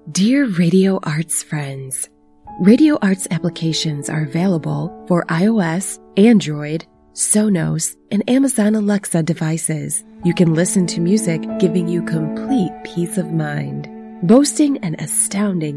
Dear Radio Arts friends, Radio Arts applications are available for iOS, Android, Sonos, and Amazon Alexa devices. You can listen to music giving you complete peace of mind. Boasting an astounding